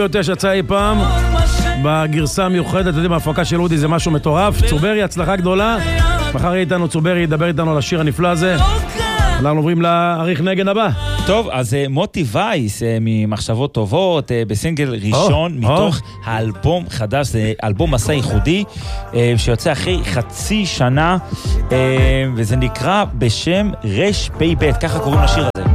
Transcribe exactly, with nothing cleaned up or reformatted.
יותר שיצא אי פעם בגרסה המיוחדת, אתם יודעים, ההפקה של אודי זה משהו מטורף. צוברי, הצלחה גדולה. מחר יהיה איתנו צוברי, ידבר איתנו על השיר הנפלא הזה. אנחנו עוברים לעריך נגן הבא. טוב, אז מוטי וייס ממחשבות טובות, בסינגל ראשון מתוך האלבום חדש, זה אלבום מסע ייחודי שיוצא אחרי חצי שנה, וזה נקרא בשם רש פי בית, ככה קוראים לשיר הזה.